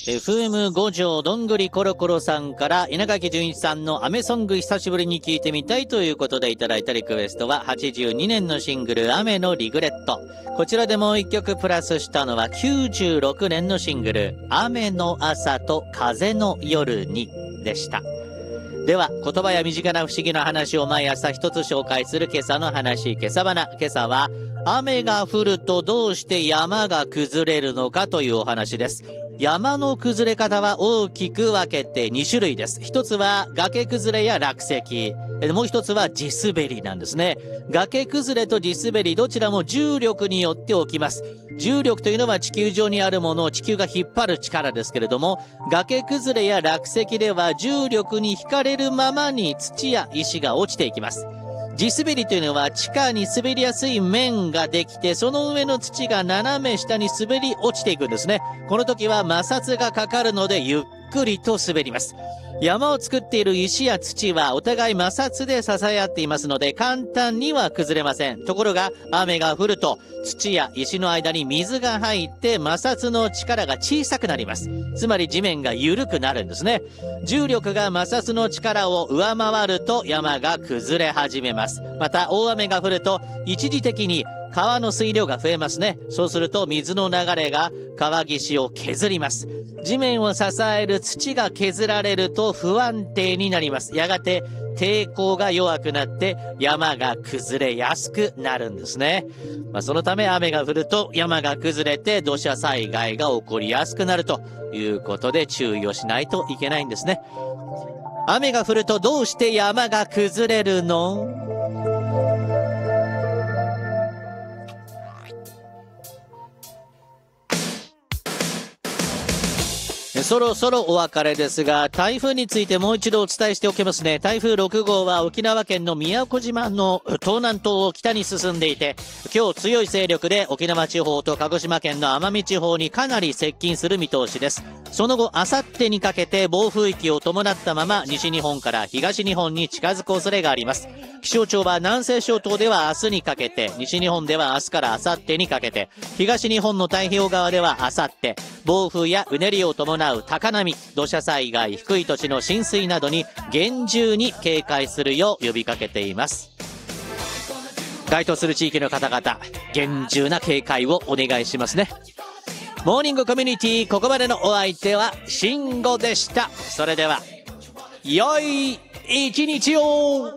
FM 五条どんぐりコロコロさんから稲垣潤一さんのアメソング久しぶりに聴いてみたいということでいただいたリクエストは82年のシングル雨のリグレット。こちらでもう一曲プラスしたのは96年のシングル雨の朝と風の夜にでした。では言葉や身近な不思議な話を毎朝一つ紹介する今朝の話、今朝花。今朝は雨が降るとどうして山が崩れるのかというお話です。山の崩れ方は大きく分けて2種類です。一つは崖崩れや落石。もう一つは地滑りなんですね。崖崩れと地滑りどちらも重力によって起きます。重力というのは地球上にあるものを地球が引っ張る力ですけれども、崖崩れや落石では重力に引かれるままに土や石が落ちていきます。地滑りというのは地下に滑りやすい面ができて、その上の土が斜め下に滑り落ちていくんですね。この時は摩擦がかかるのでゆっくりと滑ります。山を作っている石や土はお互い摩擦で支え合っていますので簡単には崩れません。ところが雨が降ると土や石の間に水が入って摩擦の力が小さくなります。つまり地面が緩くなるんですね。重力が摩擦の力を上回ると山が崩れ始めます。また大雨が降ると一時的に川の水量が増えますね。そうすると水の流れが川岸を削ります。地面を支える土が削られると不安定になります。やがて抵抗が弱くなって山が崩れやすくなるんですね。そのため雨が降ると山が崩れて土砂災害が起こりやすくなるということで注意をしないといけないんですね。雨が降るとどうして山が崩れるの？そろそろお別れですが、台風についてもう一度お伝えしておきますね。台風6号は沖縄県の宮古島の東南東を北に進んでいて、今日強い勢力で沖縄地方と鹿児島県の奄美地方にかなり接近する見通しです。その後、あさってにかけて暴風域を伴ったまま西日本から東日本に近づく恐れがあります。気象庁は南西諸島では明日にかけて、西日本では明日からあさってにかけて、東日本の太平洋側ではあさって、暴風やうねりを伴う高波、土砂災害、低い土地の浸水などに厳重に警戒するよう呼びかけています。該当する地域の方々、厳重な警戒をお願いしますね。モーニングコミュニティ、ここまでのお相手は慎吾でした。それでは良い一日を。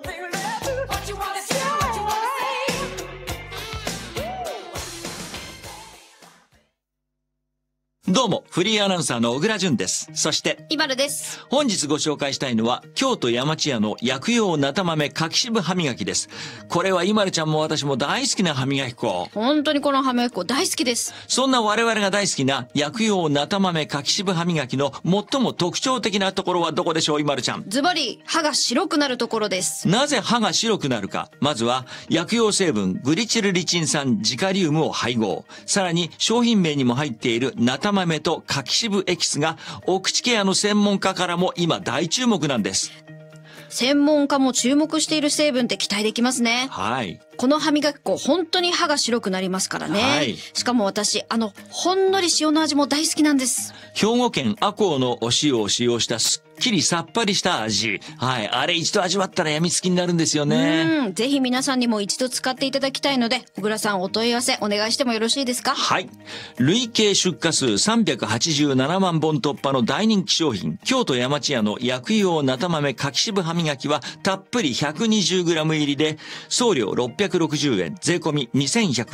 どうもフリーアナウンサーの小倉淳です。そしてイバルです。 本日ご紹介したいのは京都山千屋の薬用なた豆柿渋歯磨きです。これはイマルちゃんも私も大好きな歯磨き粉。 本当にこの歯磨き粉大好きです。 そんな我々が大好きな薬用なた豆柿渋歯磨きの最も特徴的なところはどこでしょう、イマルちゃん。 ズバリ歯が白くなるところです。 なぜ歯が白くなるか。まずは薬用成分グリチルリチン酸ジカリウムを配合、さらに商品名にも入っているなた豆と柿渋エキスがお口ケアの専門家からも今大注目なんです。 専門家も注目している成分って期待できますね。 はい。 この歯磨き粉本当に歯が白くなりますからね。 はい。 しかも私ほんのり塩の味も大好きなんです。 兵庫県赤穂のお塩を使用したすっきりさっぱりした味。はい。あれ一度味わったら病みつきになるんですよね。 ぜひ皆さんにも一度使っていただきたいので、小倉さんお問い合わせお願いしてもよろしいですか？ はい。累計出荷数387万本突破の大人気商品、京都山千屋の薬用なた豆柿渋歯磨きはたっぷり 120g 入りで送料660円、税込み2100円。